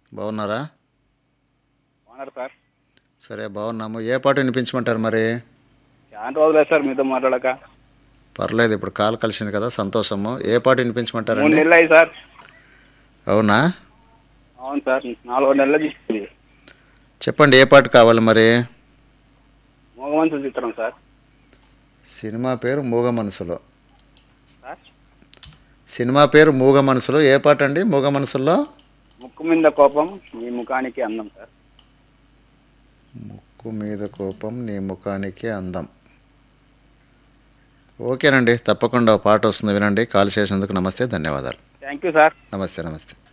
బాగున్నారా? బాగున్నారు సార్. సరే బాగున్నాము. ఏ పాట వినిపించమంటారు మరి? చాలా రోజులే సార్ మీతో మాట్లాడక. పర్లేదు, ఇప్పుడు కాల్ కలిసింది కదా, సంతోషము. ఏ పాట 3 వినిపించమంటారండి? నెలలు అయ్యి సార్. అవునా? అవును సార్, 4 నెలలు తీసుకుంది. చెప్పండి, ఏ పాట కావాలి మరి? మోగమంచు చిత్రం సార్. సినిమా పేరు మూగ మనసులో. సార్, సినిమా పేరు మూగ మనసులో. ఏ పాట అండి మూగ మనసులో? ముక్కు మీద కోపం మీ ముఖానికి అందం సార్. ముక్కు మీద కోపం నీ ముఖానికి అందం. ఓకేనండి, తప్పకుండా ఓ పాట వస్తుంది, వినండి. కాల్ చేసినందుకు నమస్తే, ధన్యవాదాలు. Thank you sir. నమస్తే నమస్తే.